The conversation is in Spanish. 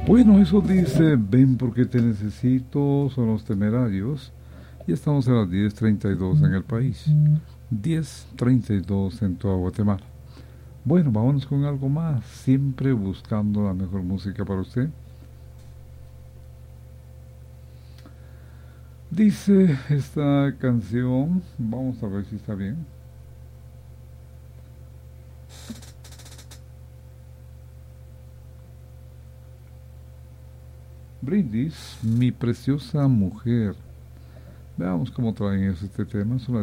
Bueno, eso dice, ven porque te necesito, son los Temerarios. Y estamos a las 10:32 en el país. 10:32 en toda Guatemala. Bueno, vámonos con algo más, siempre buscando la mejor música para usted. Dice esta canción, vamos a ver si está bien. Brindis, mi preciosa mujer. Veamos cómo traen este tema, son las